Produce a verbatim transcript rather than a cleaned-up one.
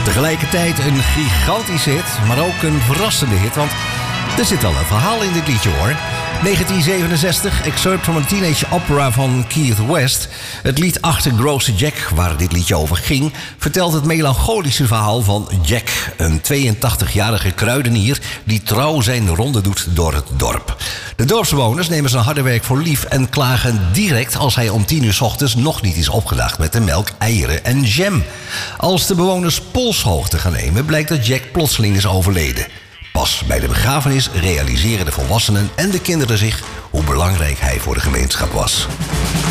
Tegelijkertijd een gigantische hit, maar ook een verrassende hit, want er zit wel een verhaal in dit liedje hoor. negentien zevenenzestig, excerpt from a teenage opera van Keith West. Het lied achter Grocer Jack, waar dit liedje over ging, vertelt het melancholische verhaal van Jack, een tweeëntachtigjarige kruidenier die trouw zijn ronde doet door het dorp. De dorpsbewoners nemen zijn harde werk voor lief en klagen direct als hij om tien uur 's ochtends nog niet is opgedaagd met de melk, eieren en jam. Als de bewoners polshoogte gaan nemen, blijkt dat Jack plotseling is overleden. Pas bij de begrafenis realiseren de volwassenen en de kinderen zich hoe belangrijk hij voor de gemeenschap was.